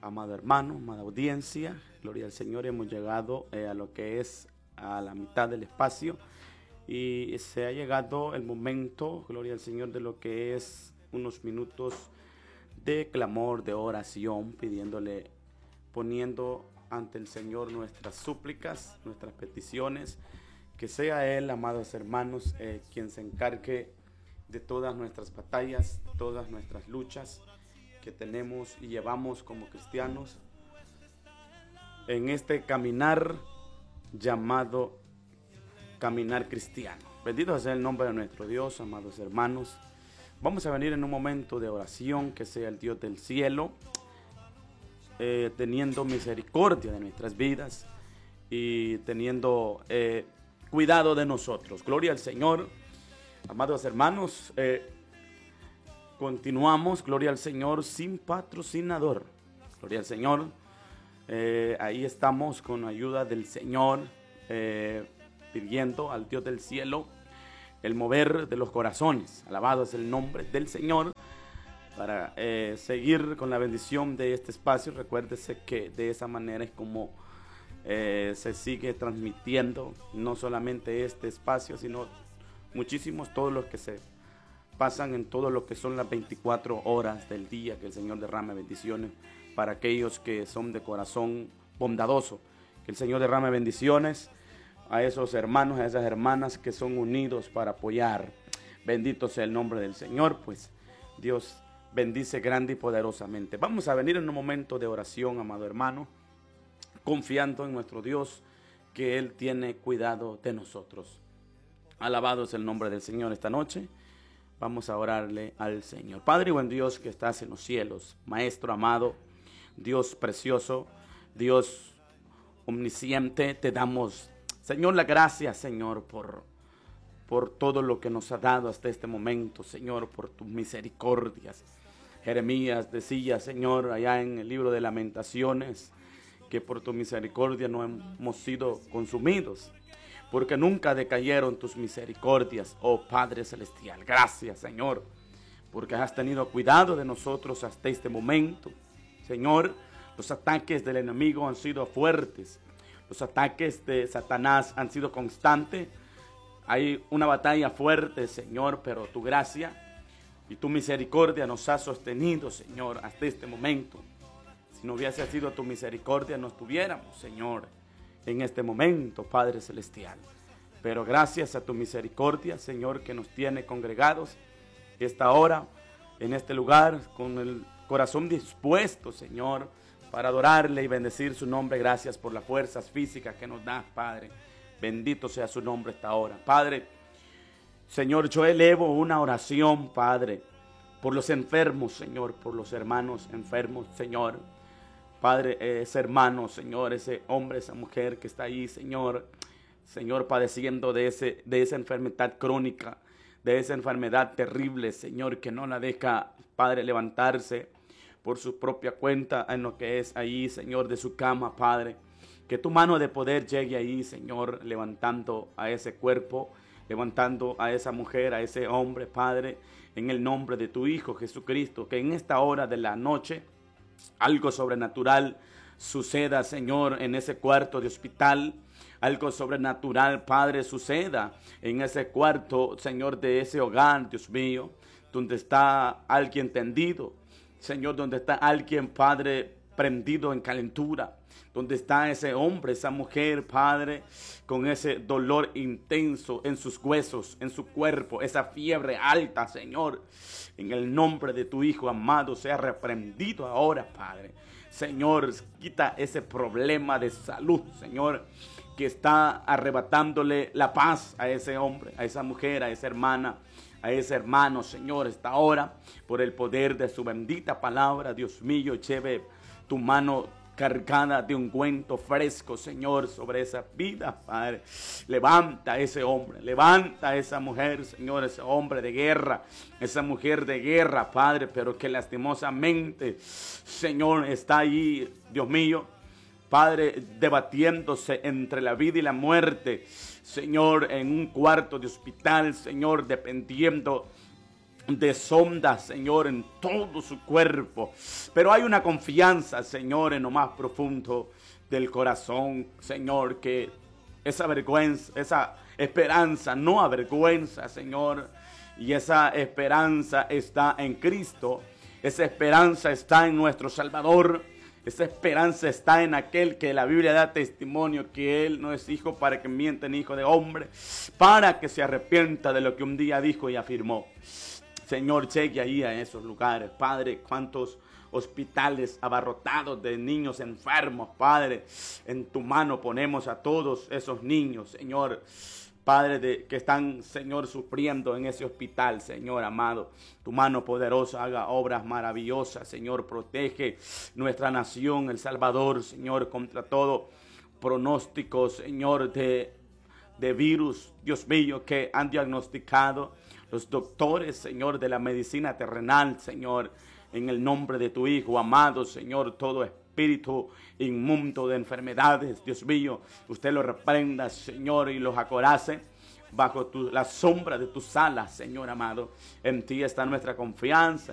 Amado hermano, amada audiencia, gloria al Señor, hemos llegado a lo que es a la mitad del espacio y se ha llegado el momento, gloria al Señor, de lo que es unos minutos de clamor, de oración, pidiéndole, poniendo ante el Señor nuestras súplicas, nuestras peticiones, que sea Él, amados hermanos, quien se encargue de todas nuestras batallas, todas nuestras luchas que tenemos y llevamos como cristianos en este caminar llamado caminar cristiano. Bendito sea el nombre de nuestro Dios, amados hermanos. Vamos a venir en un momento de oración, que sea el Dios del cielo teniendo misericordia de nuestras vidas y teniendo cuidado de nosotros. Gloria al Señor. Amados hermanos, continuamos, gloria al Señor, sin patrocinador. Gloria al Señor. Ahí estamos con ayuda del Señor, pidiendo al Dios del cielo el mover de los corazones. Alabado es el nombre del Señor. Para seguir con la bendición de este espacio, recuérdese que de esa manera es como se sigue transmitiendo no solamente este espacio, sino muchísimos, todos los que se pasan en todo lo que son las 24 horas del día, que el Señor derrame bendiciones para aquellos que son de corazón bondadoso, que el Señor derrame bendiciones a esos hermanos, a esas hermanas que son unidos para apoyar. Bendito sea el nombre del Señor, pues Dios bendice grande y poderosamente. Vamos a venir en un momento de oración, amado hermano, confiando en nuestro Dios, que Él tiene cuidado de nosotros. Alabado es el nombre del Señor esta noche. Vamos a orarle al Señor. Padre y buen Dios que estás en los cielos, Maestro amado, Dios precioso, Dios omnisciente, te damos, Señor, la gracia, Señor, por todo lo que nos ha dado hasta este momento, Señor, por tus misericordias. Jeremías decía, Señor, allá en el libro de Lamentaciones, que por tu misericordia no hemos sido consumidos, porque nunca decayeron tus misericordias, oh Padre Celestial. Gracias, Señor, porque has tenido cuidado de nosotros hasta este momento. Señor, los ataques del enemigo han sido fuertes, los ataques de Satanás han sido constantes. Hay una batalla fuerte, Señor, pero tu gracia y tu misericordia nos ha sostenido, Señor, hasta este momento. Si no hubiese sido tu misericordia, no estuviéramos, Señor, en este momento, Padre Celestial. Pero gracias a tu misericordia, Señor, que nos tiene congregados esta hora, en este lugar, con el corazón dispuesto, Señor, para adorarle y bendecir su nombre. Gracias por las fuerzas físicas que nos das, Padre. Bendito sea su nombre esta hora. Padre, Señor, yo elevo una oración, Padre, por los enfermos, Señor, por los hermanos enfermos, Señor. Padre, ese hermano, Señor, ese hombre, esa mujer que está ahí, Señor, padeciendo de esa enfermedad crónica, de esa enfermedad terrible, Señor, que no la deja, Padre, levantarse por su propia cuenta en lo que es ahí, Señor, de su cama, Padre. Que tu mano de poder llegue ahí, Señor, levantando a ese cuerpo, levantando a esa mujer, a ese hombre, Padre, en el nombre de tu Hijo Jesucristo. Que en esta hora de la noche algo sobrenatural suceda, Señor, en ese cuarto de hospital. Algo sobrenatural, Padre, suceda en ese cuarto, Señor, de ese hogar, Dios mío, donde está alguien tendido, Señor, donde está alguien, Padre, prendido en calentura, donde está ese hombre, esa mujer, Padre, con ese dolor intenso en sus huesos, en su cuerpo, esa fiebre alta, Señor, en el nombre de tu Hijo amado, sea reprendido ahora, Padre. Señor, quita ese problema de salud, Señor, que está arrebatándole la paz a ese hombre, a esa mujer, a esa hermana, a ese hermano, Señor, esta hora, por el poder de su bendita palabra. Dios mío, lleve tu mano cargada de ungüento fresco, Señor, sobre esa vida, Padre. Levanta a ese hombre, levanta a esa mujer, Señor, ese hombre de guerra, esa mujer de guerra, Padre, pero que lastimosamente, Señor, está ahí, Dios mío, Padre, debatiéndose entre la vida y la muerte, Señor, en un cuarto de hospital, Señor, dependiendo de sondas, Señor, en todo su cuerpo. Pero hay una confianza, Señor, en lo más profundo del corazón, Señor, que esa vergüenza, esa esperanza no avergüenza, Señor. Y esa esperanza está en Cristo. Esa esperanza está en nuestro Salvador. Esa esperanza está en aquel que la Biblia da testimonio que Él no es hijo para que mienta, ni hijo de hombre, para que se arrepienta de lo que un día dijo y afirmó. Señor, llegue ahí a esos lugares, Padre. Cuántos hospitales abarrotados de niños enfermos, Padre. En tu mano ponemos a todos esos niños, Señor. Padre, que están, Señor, sufriendo en ese hospital, Señor amado. Tu mano poderosa haga obras maravillosas, Señor. Protege nuestra nación, El Salvador, Señor, contra todo pronóstico, Señor, de virus, Dios mío, que han diagnosticado los doctores, Señor, de la medicina terrenal, Señor. En el nombre de tu Hijo amado, Señor, todo espíritu inmundo de enfermedades, Dios mío, usted lo reprenda, Señor, y los acorace bajo la sombra de tus alas, Señor amado. En ti está nuestra confianza.